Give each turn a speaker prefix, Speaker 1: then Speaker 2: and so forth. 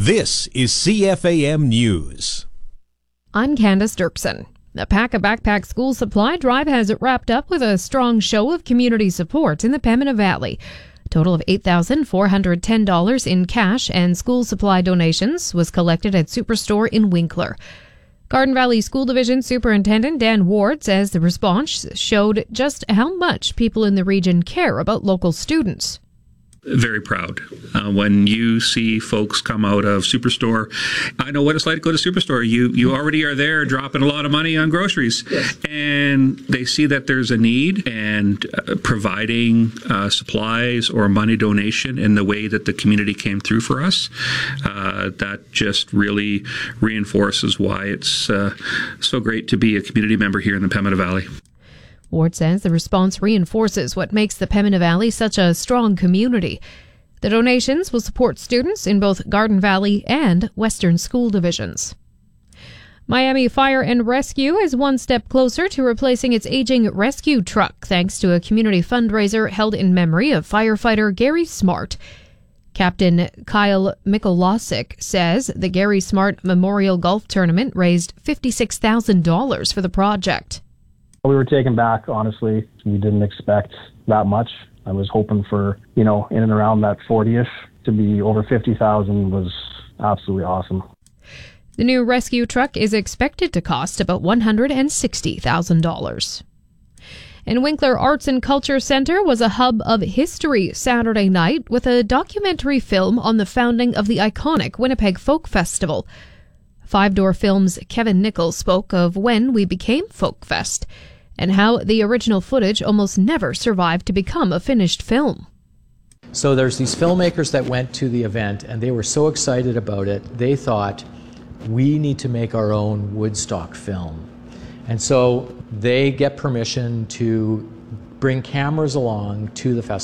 Speaker 1: This is CFAM News.
Speaker 2: I'm Candace Dirksen. The Pack a Backpack School Supply Drive has wrapped up with a strong show of community support in the Pembina Valley. A total of $8,410 in cash and school supply donations was collected at Superstore in Winkler. Garden Valley School Division Superintendent Dan Ward says the response showed just how much people in the region care about local students.
Speaker 3: Very proud. When you see folks come out of Superstore, I know what it's like to go to Superstore. You already are there dropping a lot of money on groceries. Yes. And they see that there's a need, and providing supplies or money donation in the way that the community came through for us, that just really reinforces why it's so great to be a community member here in the Pembina Valley.
Speaker 2: Ward says the response reinforces what makes the Pembina Valley such a strong community. The donations will support students in both Garden Valley and Western school divisions. Miami Fire and Rescue is one step closer to replacing its aging rescue truck thanks to a community fundraiser held in memory of firefighter Gary Smart. Captain Kyle Mikolasic says the Gary Smart Memorial Golf Tournament raised $56,000 for the project.
Speaker 4: We were taken back, honestly. We didn't expect that much. I was hoping for, in and around that 40-ish. To be over 50,000 was absolutely awesome.
Speaker 2: The new rescue truck is expected to cost about $160,000. And Winkler Arts and Culture Centre was a hub of history Saturday night with a documentary film on the founding of the iconic Winnipeg Folk Festival. Five Door Films' Kevin Nichols spoke of when we became Folkfest and how the original footage almost never survived to become a finished film.
Speaker 5: So there's these filmmakers that went to the event and they were so excited about it, they thought, we need to make our own Woodstock film. And so they get permission to bring cameras along to the festival.